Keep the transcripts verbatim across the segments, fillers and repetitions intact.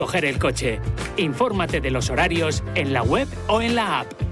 Coger el coche. Infórmate de los horarios en la web o en la app.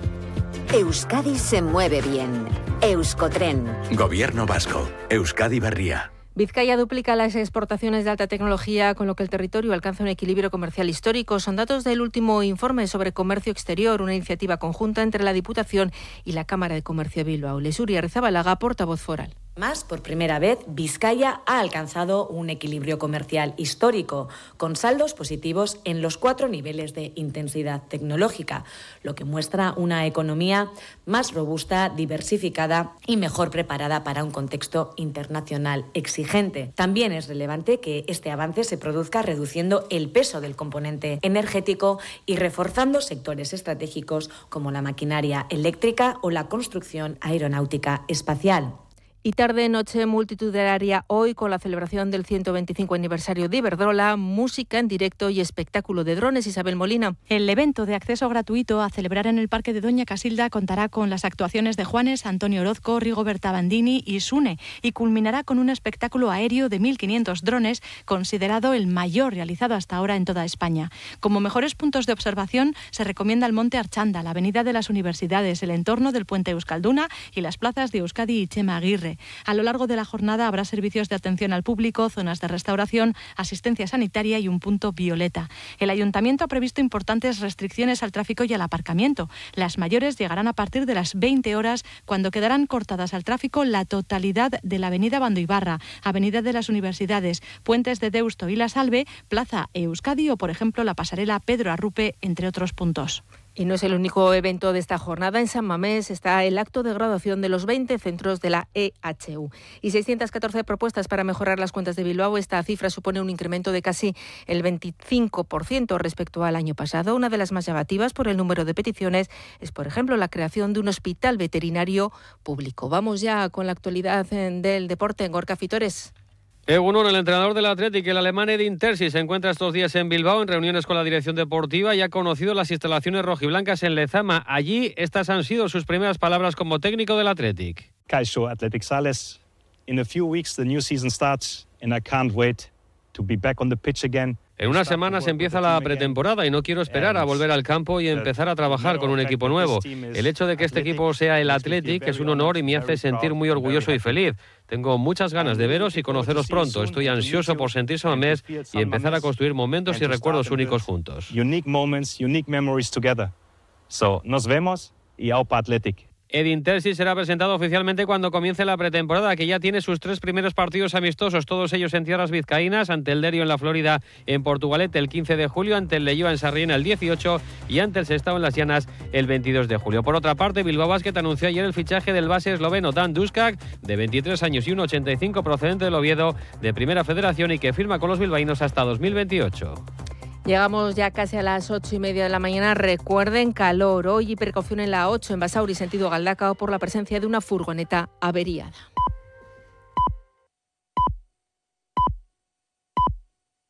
Euskadi se mueve bien. Euskotren. Gobierno vasco. Euskadi Berria. Vizcaya duplica las exportaciones de alta tecnología, con lo que el territorio alcanza un equilibrio comercial histórico. Son datos del último informe sobre comercio exterior, una iniciativa conjunta entre la Diputación y la Cámara de Comercio de Bilbao. Lesuri Arrizabalaga, portavoz foral. Más, por primera vez, Vizcaya ha alcanzado un equilibrio comercial histórico, con saldos positivos en los cuatro niveles de intensidad tecnológica, lo que muestra una economía más robusta, diversificada y mejor preparada para un contexto internacional exigente. También es relevante que este avance se produzca reduciendo el peso del componente energético y reforzando sectores estratégicos como la maquinaria eléctrica o la construcción aeronáutica espacial. Y tarde-noche multitudinaria hoy con la celebración del ciento veinticinco aniversario de Iberdrola, música en directo y espectáculo de drones. Isabel Molina. El evento de acceso gratuito a celebrar en el Parque de Doña Casilda contará con las actuaciones de Juanes, Antonio Orozco, Rigoberta Bandini y Sune y culminará con un espectáculo aéreo de mil quinientos drones, considerado el mayor realizado hasta ahora en toda España. Como mejores puntos de observación se recomienda el Monte Archanda, la Avenida de las Universidades, el entorno del Puente Euskalduna y las plazas de Euskadi y Chema Aguirre. A lo largo de la jornada habrá servicios de atención al público, zonas de restauración, asistencia sanitaria y un punto violeta. El Ayuntamiento ha previsto importantes restricciones al tráfico y al aparcamiento. Las mayores llegarán a partir de las veinte horas, cuando quedarán cortadas al tráfico la totalidad de la Avenida Bando Ibarra, Avenida de las Universidades, Puentes de Deusto y La Salve, Plaza Euskadi o, por ejemplo, la pasarela Pedro Arrupe, entre otros puntos. Y no es el único evento de esta jornada. En San Mamés está el acto de graduación de los veinte centros de la E H U. Y seiscientas catorce propuestas para mejorar las cuentas de Bilbao. Esta cifra supone un incremento de casi el veinticinco por ciento respecto al año pasado. Una de las más llamativas por el número de peticiones es, por ejemplo, la creación de un hospital veterinario público. Vamos ya con la actualidad del deporte en Gorka Fitores. Egunon, el entrenador del Athletic, el alemán Edin Terzic, se encuentra estos días en Bilbao en reuniones con la dirección deportiva y ha conocido las instalaciones rojiblancas en Lezama. Allí, estas han sido sus primeras palabras como técnico del Athletic. Kaixo, Athletic Sales. In a few weeks the new season starts and I can't wait to be back on the pitch again. En unas semanas empieza la pretemporada y no quiero esperar a volver al campo y empezar a trabajar con un equipo nuevo. El hecho de que este equipo sea el Athletic es un honor y me hace sentir muy orgulloso y feliz. Tengo muchas ganas de veros y conoceros pronto. Estoy ansioso por sentir San Mamés y empezar a construir momentos y recuerdos únicos juntos. Unique moments, unique memories together. So, nos vemos y aupa Athletic. Edin Terzic será presentado oficialmente cuando comience la pretemporada, que ya tiene sus tres primeros partidos amistosos, todos ellos en tierras vizcaínas, ante el Derio en la Florida, en Portugalete el quince de julio, ante el Leioa en Sarriena el dieciocho y ante el Sestao en las Llanas el veintidós de julio. Por otra parte, Bilbao Basket anunció ayer el fichaje del base esloveno Dan Duskak, de veintitrés años y uno ochenta y cinco, procedente del Oviedo, de Primera Federación y que firma con los bilbaínos hasta dos mil veintiocho. Llegamos ya casi a las ocho y media de la mañana. Recuerden, calor hoy y precaución en la ocho en Basauri, sentido Galdacao, por la presencia de una furgoneta averiada.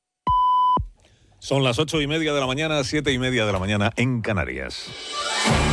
Son las ocho y media de la mañana, siete y media de la mañana en Canarias.